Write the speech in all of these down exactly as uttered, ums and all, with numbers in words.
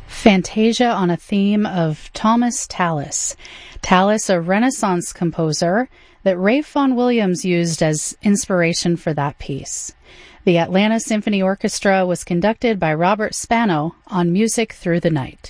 Fantasia on a theme of Thomas Tallis. Tallis, a Renaissance composer that Ralph Vaughan Williams used as inspiration for that piece. The Atlanta Symphony Orchestra was conducted by Robert Spano on Music Through the Night.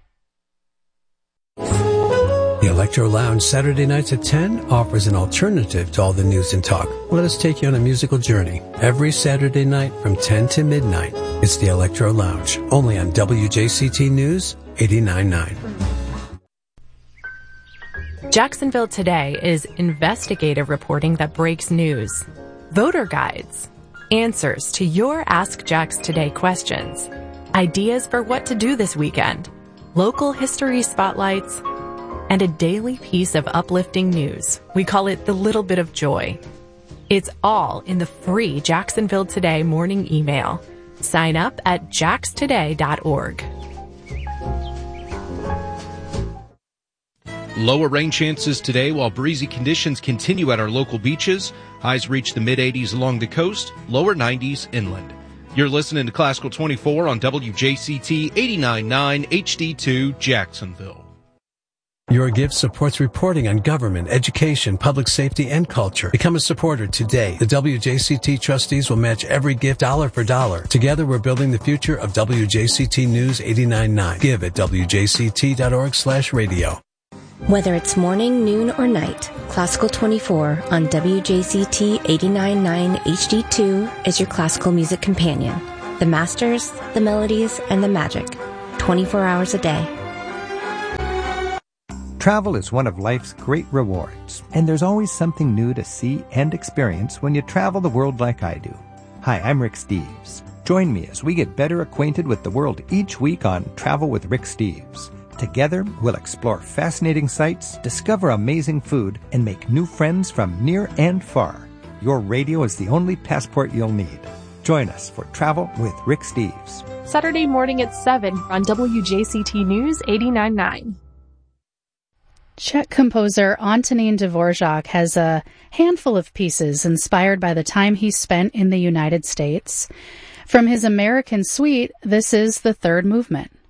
The Electro Lounge Saturday nights at ten offers an alternative to all the news and talk. Let us take you on a musical journey. Every Saturday night from ten to midnight, it's the Electro Lounge, only on W J C T News eighty-nine point nine. Jacksonville Today is investigative reporting that breaks news. Voter guides, answers to your Ask Jax Today questions, ideas for what to do this weekend, local history spotlights, and a daily piece of uplifting news. We call it the little bit of joy. It's all in the free Jacksonville Today morning email. Sign up at jax today dot org. Lower rain chances today while breezy conditions continue at our local beaches. Highs reach the mid eighties along the coast, lower nineties inland. You're listening to Classical twenty-four on W J C T eighty-nine point nine H D two Jacksonville. Your gift supports reporting on government, education, public safety, and culture. Become a supporter today. The W J C T trustees will match every gift dollar for dollar. Together, we're building the future of W J C T News eighty-nine point nine. Give at W J C T dot org slash radio. Whether it's morning, noon, or night, Classical twenty-four on W J C T eighty-nine point nine H D two is your classical music companion. The masters, the melodies, and the magic. twenty-four hours a day. Travel is one of life's great rewards, and there's always something new to see and experience when you travel the world like I do. Hi, I'm Rick Steves. Join me as we get better acquainted with the world each week on Travel with Rick Steves. Together, we'll explore fascinating sights, discover amazing food, and make new friends from near and far. Your radio is the only passport you'll need. Join us for Travel with Rick Steves. Saturday morning at seven on W J C T News eighty-nine point nine. Czech composer Antonín Dvorak has a handful of pieces inspired by the time he spent in the United States. From his American suite, this is the third movement.